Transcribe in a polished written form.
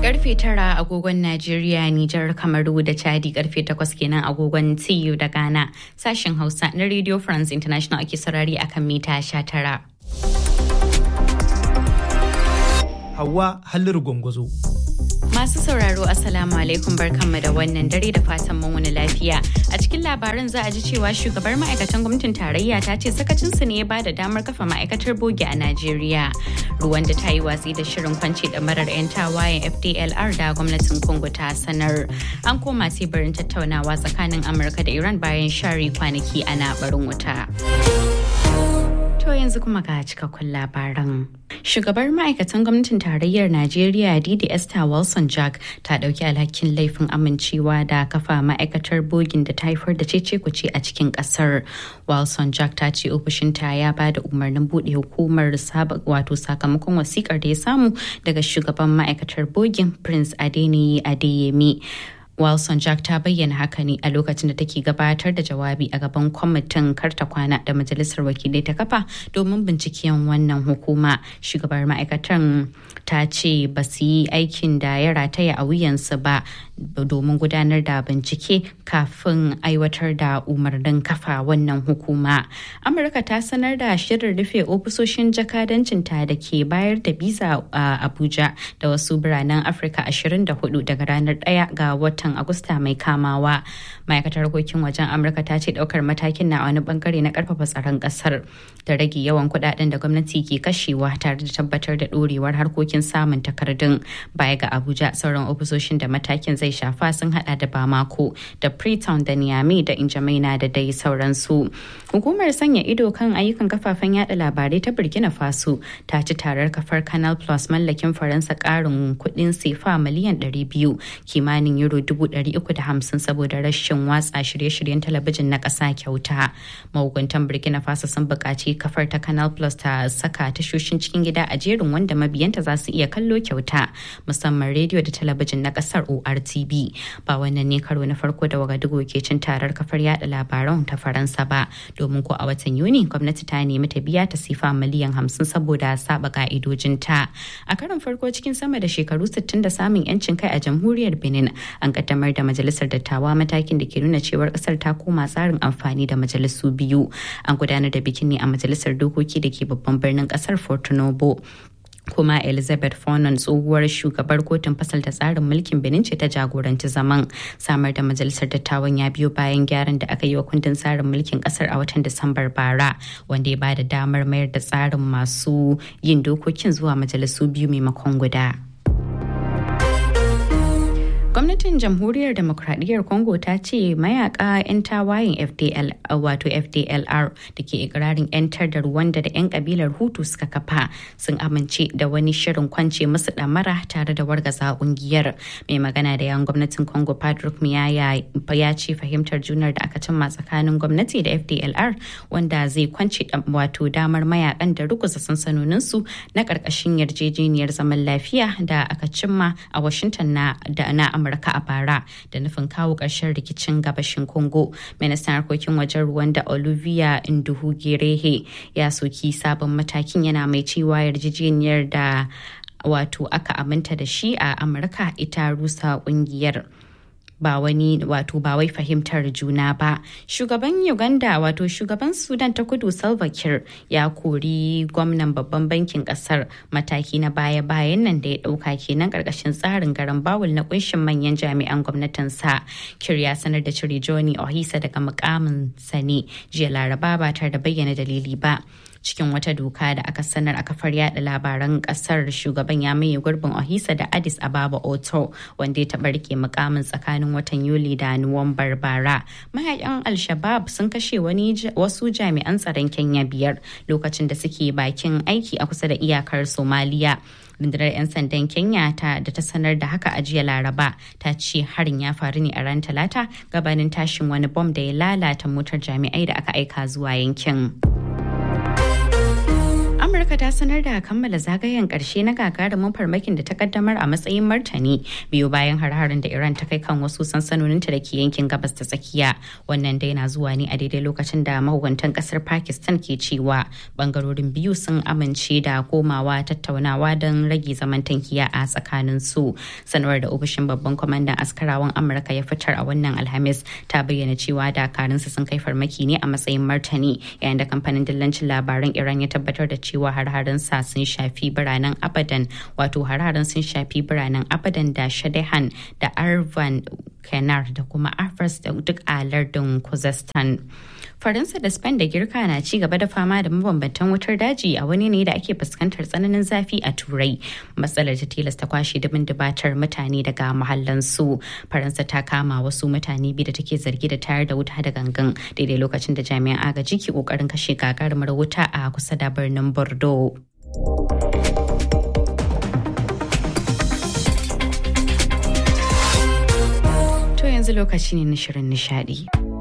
karfe 9 agogon Najeriya, Nijar, Kamaru da Chadi, karfe 8 kenan agogon TU da Ghana. Sashen Hausa na Radio France International ake saurari akan mita 19. Hauwa Halliru Gwangwazo. Masu sauraro Assalamu alaikum, barkanmu da wannan dare da fatan mun wani lafiya. A cikin labaran za a ji cewa shugabar ma'aikatan gwamnatin tarayya ta ce sakacinsu ne ya bada damar kafa ma'aikatar bogi a Najeriya. Ruwan da ta yi watsi da shirin kwance ɗamarar 'yan tawayen FDLR da gwamnatin Congo ta sanar. An koma teburin tattaunawa tsakanin Amurka da Iran bayan share kwanaki ana barin wuta. To yanzu kuma ga cikakkun labaran. Shugabar ma'aikatan gwamnatin tarayyar Najeriya Didi Esther Wilson Jack ta dauki alhakin laifin amincewa da kafa ma'aikatar bogin da ta haifar da cece-kuce a cikin kasar. Wilson Jack ta ce ofishinta ya ba da umarnin bude hukumar sakamakon wasikar da ya samu daga shugaban ma'aikatar bogin Prince Adeniyi Adeyemi. Wilson Jack ta bayyana haka ne a lokacin da take gabatar da jawabi a gaban kwamitin karta kwana da majalisar wakilai ta kafa domin binciken wannan hukuma. Shugabar ma'aikatan ta ce ba su yi aikin da ya rataya a wuyansu ba domin gudanar da bincike kafin aiwatar da umarnin kafa wannan hukuma. Amurka ta sanar da shirin rufe ofisoshin jakadancinta da ke bayar da biza a Abuja da wasu biranen Afirka 24 daga ranar 1 ga watan Agusta mai kamawa. Ma'aikatar harkokin wajen Amurka ta ce daukar matakin na wani bangare na karfafa tsaron kasar da rage yawan kudaden da gwamnati ke kashewa tare da tabbatar da dorewar harkokin samun takardun. Baya ga Abuja, sauran ofisoshin da matakin zai shafa sun hada da Bamako da Freetown da Niamey da N'Djamena da dai sauransu. Hukumar sanya ido kan ayyukan kafafen yada labarai ta Burkina Faso ta ci tarar kafar Canal Plus mallakin Faransa karin kudin sefa miliyan 200 kimanin euro 350 saboda rashin watsa shirye-shiryen talabijin na ƙasa kyauta. Mahukuntan Burkina Faso sun buƙaci kafar ta Canal Plus ta saka tashoshin cikin gida a jerin wanda mabiyanta za su iya kallo kyauta, musamman rediyo da talabijin na ƙasar ORTB. Ba wannan ne karo na farko da Wagadugu ke cin tarar kafar yada labaran ta Faransa ba, domin ko a watan Yuni gwamnati ta nemi ta biya ta sifa miliyan 50 saboda saba ka'idojinta. A karon farko cikin sama da shekaru 60 da samun 'yancin kai a jamhuriyar Benin, an kaddamar da majalisar dattawa, matakin da ke nuna cewar kasar ta koma tsarin amfani da majalisu biyu. An gudanar da bikin ne a majalisar dokoki da ke babban birnin kasar Porto Novo. Kuma Elizabeth Fonon, tsohuwar shugabar kotun fasalta tsarin mulkin Benin, ce ta jagoranci zaman. Samar da majalisar dattawan ya biyo bayan gyaran da aka yi wa kundin tsarin mulkin kasar a watan Disambar bara, wanda ya ba da damar mayar da tsarin masu yin dokokin zuwa majalisu biyu maimakon guda. Gwamnatin Jamhuriyar Demokradiyyar Congo ta ce mayaka 'yan tawayen FDLR da ke ikirarin 'yantar da Rwanda da 'yan kabilar Hutu suka kafa sun amince da wani shirin kwance musu damara tare da wargaza kungiyar. Mai magana da yawan gwamnatin Congo Patrick Muyaya ya ce fahimtar junar da aka cimma tsakanin gwamnati da FDLR wanda zai kwance damar mayakan da ruguza sansanoninsu na karkashin yarjejeniyar zaman lafiya da aka cimma a Washington na Amurka a bara da nufin kawo ƙarshen rikicin gabashin Congo. Ministan harkokin wajen Rwanda Olivier Nduhungirehe ya soki sabon matakin, yana mai cewa yarjejeniyar da aka aminta da shi a Amurka ita rusa ƙungiyar. Ba wai fahimtar juna ba. Shugaban Uganda shugaban Sudan ta Kudu Salva Kiir ya kori gwamnan babban bankin kasar, mataki na baya-bayan nan da ya dauka kenan karkashin tsarin garan bawul na kunshin manyan jami'an gwamnatin sa. Kiir ya sanar da cire Johnny Ohisa daga mukamin sa ne jiya Laraba ba tare da bayyana dalili ba. Cikin wata doka da aka sanar a kafar yada labaran kasar, shugaban ya maye gurbin Ohisa da Addis Ababa Oto, wanda ya taɓa rike mukamin tsakanin watan Yuli da Nuwambar bara. Mayakan Al-Shabaab sun kashe wasu jami'an tsaron Kenya 5 lokacin da suke bakin aiki a kusa da iyakar Somaliya. Rundunar 'yan sandan Kenya da ta sanar da haka a jiya Laraba ta ce harin ya faru ne a ran Talata gabanin tashin wani bom da ya lalata motar jami'ai da aka aika zuwa yankin. Amurka ta sanar da kammala zagayen ƙarshe na gagarumin farmakin da ta kaddamar a matsayin martani biyu bayan har-harin da Iran ta kai kan wasu sansanoninta da ke yankin gabas ta tsakiya. Wannan dai na zuwa ne a daidai lokacin da mahukuntan ƙasar Pakistan ke cewa bangarorin biyu sun amince da komawa tattaunawa don rage zaman tankiya a tsakanin su. Sanarwar da ofishin babban kwamandan askarawan Amurka ya fitar a wannan Alhamis ta bayyana cewa dakarunsu sun kai farmaki ne a matsayin martani, yayin da kamfanin dillancin labaran Iran ya tabbatar da cewa har-haren sa sun shafi biranen Abadan, wato har-haren sun shafi biranen Abadan da Shadehan da Arvan Kenar da kuma Afras da duk a lardin Khuzestan. Faransa da Spain da Girka na ci gaba da fama da mabambantan wutar daji a wani ne da ake fuskantar tsananin zafi a Turai. Matsalar ta tilasta kwashe dubin dubatar mutane daga mahallansu. Faransa ta kama wasu mutane biyu da take zargi da tayar da wuta da gangan daidai lokacin da jami'an agaji ke kokarin kashe gagarumar wuta a kusa da birnin Bordeaux. To yanzu lokaci ne na shirin nishadi.